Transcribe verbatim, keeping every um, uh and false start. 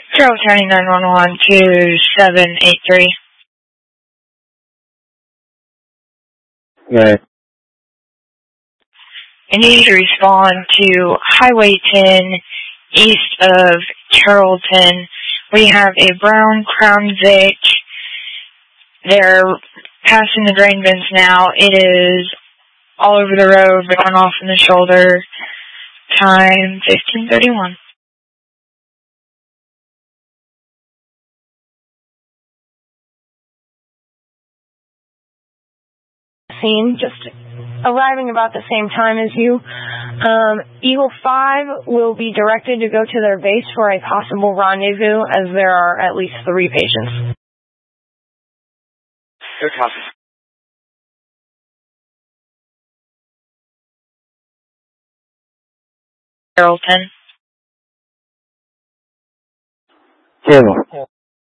Carroll County nine one one two seven eight three. Right. I need to respond to Highway ten east of Carrollton. We have a brown Crown Vic. They're passing the drain bins now. It is all over the road, going off in the shoulder. Time fifteen thirty-one. Scene, just arriving about the same time as you. Um, Eagle five will be directed to go to their base for a possible rendezvous, as there are at least three patients. Good copy. Carrollton. Cable.